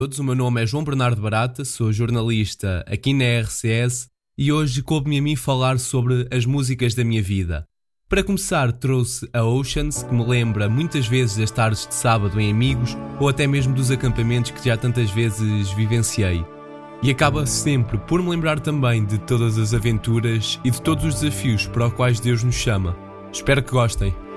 Todos, o meu nome é João Bernardo Barata, sou jornalista aqui na RCS e hoje coube-me a mim falar sobre as músicas da minha vida. Para começar, trouxe a Oceans, que me lembra muitas vezes das tardes de sábado em amigos ou até mesmo dos acampamentos que já tantas vezes vivenciei. E acaba sempre por me lembrar também de todas as aventuras e de todos os desafios para os quais Deus nos chama. Espero que gostem.